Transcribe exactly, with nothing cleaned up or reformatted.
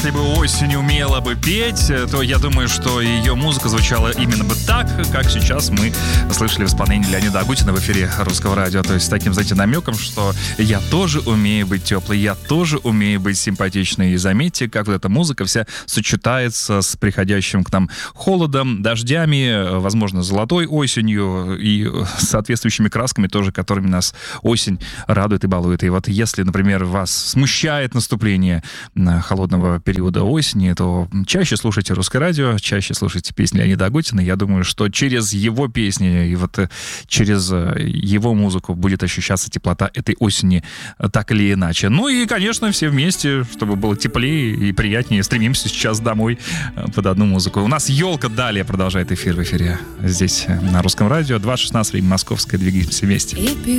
если бы осень умела бы петь, то я думаю, что ее музыка звучала именно бы так, как сейчас мы слышали в исполнении Леонида Агутина в эфире Русского радио. То есть с таким, знаете, намеком, что я тоже умею быть теплой, я тоже умею быть симпатичной. И заметьте, как вот эта музыка вся сочетается с приходящим к нам холодом, дождями, возможно, золотой осенью и соответствующими красками тоже, которыми нас осень радует и балует. И вот если, например, вас смущает наступление холодного периода осени, то чаще слушайте Русское радио, чаще слушайте песни Леонида Агутина. Я думаю, что через его песни и вот через его музыку будет ощущаться теплота этой осени так или иначе. Ну и, конечно, все вместе, чтобы было теплее и приятнее, стремимся сейчас домой под одну музыку. У нас «Елка» далее продолжает эфир в эфире здесь, на Русском радио. два шестнадцать, время московское. Двигаемся вместе.